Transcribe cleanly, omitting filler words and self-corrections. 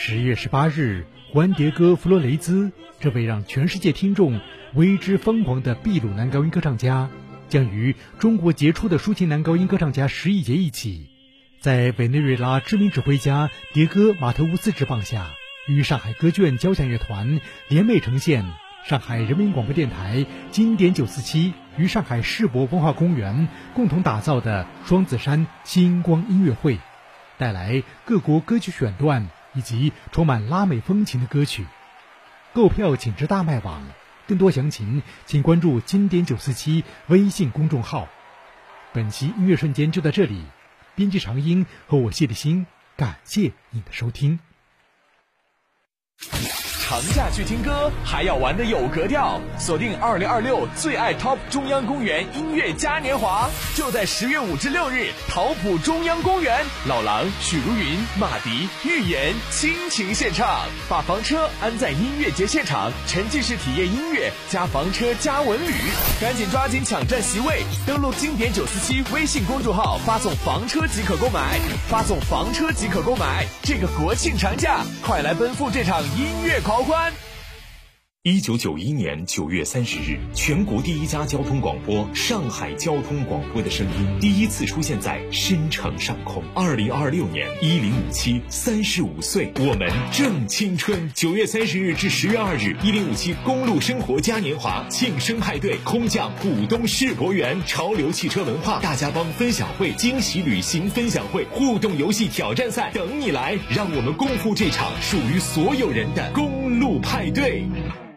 10月18日，胡安迭戈·弗罗雷兹这位让全世界听众为之疯狂的秘鲁男高音歌唱家，将与中国杰出的抒情男高音歌唱家石一杰一起，在委内瑞拉知名指挥家迭戈·马特乌斯执棒下，与上海歌剧交响乐团联袂呈现上海人民广播电台经典947与上海世博文化公园共同打造的双子山星光音乐会，带来各国歌曲选段以及充满拉美风情的歌曲。购票请至大麦网，更多详情请关注经典947微信公众号。本期音乐瞬间就到这里，编辑长英和我谢立新，感谢你的收听。 长假去听歌，还要玩的有格调，锁定2026最爱 Top 中央公园音乐嘉年华，就在10月5至6日，桃浦中央公园，老狼、许茹芸、马迪、预言倾情献唱，把房车安在音乐节现场，沉浸式体验音乐加房车加文旅，赶紧抓紧抢占席位，登录经典947微信公众号，发送房车即可购买，发送房车即可购买，这个国庆长假，快来奔赴这场音乐狂欢 ！1991年9月30日，全国第一家交通广播——上海交通广播的声音第一次出现在深城上空。2026年1057 35岁，我们正青春。9月30日至10月2日，1057公路生活嘉年华庆生派对，空降浦东世博园，潮流汽车文化大家帮分享会、惊喜旅行分享会、互动游戏挑战赛等你来，让我们共赴这场属于所有人的公路派对。